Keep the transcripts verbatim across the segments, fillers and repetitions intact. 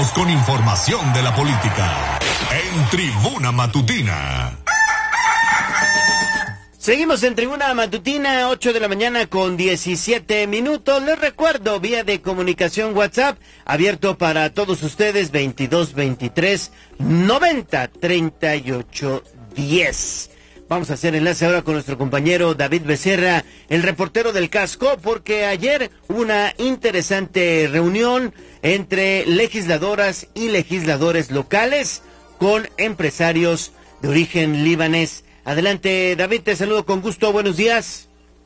Regresamos con información de la política en Tribuna Matutina. Seguimos en Tribuna Matutina, ocho de la mañana con diecisiete minutos. Les recuerdo, vía de comunicación WhatsApp, abierto para todos ustedes, veintidós veintitrés noventa treinta y ocho diez. Vamos a hacer enlace ahora con nuestro compañero David Becerra, el reportero del Casco, porque ayer hubo una interesante reunión entre legisladoras y legisladores locales con empresarios de origen libanés. Adelante, David, te saludo con gusto, buenos días.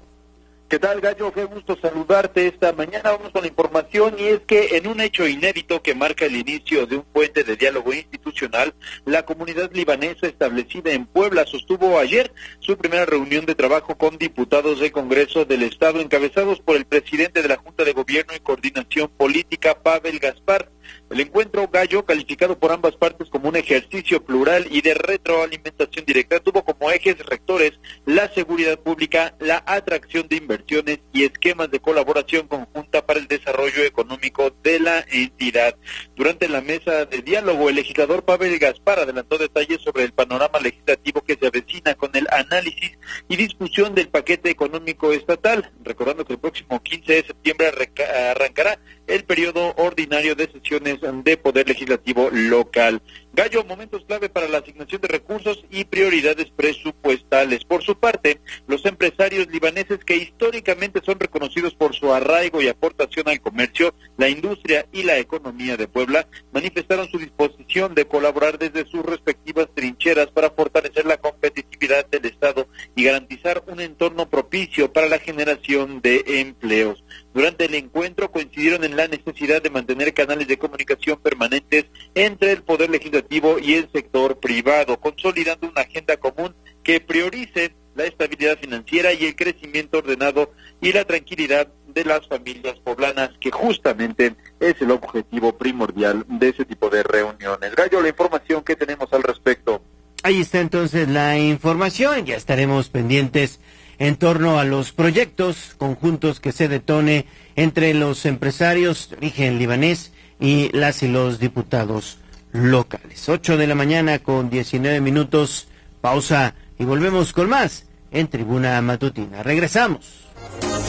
¿Qué tal, Gallo? Qué gusto saludarte esta mañana. Vamos con la información, y es que en un hecho inédito que marca el inicio de un puente de diálogo institucional, la comunidad libanesa establecida en Puebla sostuvo ayer su primera reunión de trabajo con diputados del Congreso del Estado, encabezados por el presidente de la Junta de Gobierno y Coordinación Política, Pavel Gaspar. El encuentro, Gallo, calificado por ambas partes como un ejercicio plural y de retroalimentación directa, tuvo como ejes rectores la seguridad pública, la atracción de inversiones y esquemas de colaboración conjunta para el desarrollo económico de la entidad. Durante la mesa de diálogo, el legislador Pavel Gaspar adelantó detalles sobre el panorama legislativo que se avecina con el análisis y discusión del paquete económico estatal, recordando que el próximo quince de septiembre arrancará el periodo ordinario de sesiones de Poder Legislativo local. Gallo, momentos clave para la asignación de recursos y prioridades presupuestales. Por su parte, los empresarios libaneses, que históricamente son reconocidos por su arraigo y aportación al comercio, la industria y la economía de Puebla, manifestaron su disposición de colaborar desde sus respectivas trincheras para fortalecer la competitividad del Estado y garantizar un entorno propicio para la generación de empleos. Durante el encuentro coincidieron en la necesidad de mantener canales de comunicación permanentes entre el Poder Legislativo y el sector privado, consolidando una agenda común que priorice la estabilidad financiera y el crecimiento ordenado y la tranquilidad de las familias poblanas, que justamente es el objetivo primordial de ese tipo de reuniones. Gallo, la información que tenemos al respecto. Ahí está entonces la información, ya estaremos pendientes en torno a los proyectos conjuntos que se detone entre los empresarios de origen libanés y las y los diputados locales. ocho de la mañana con diecinueve minutos, pausa y volvemos con más en Tribuna Matutina. Regresamos.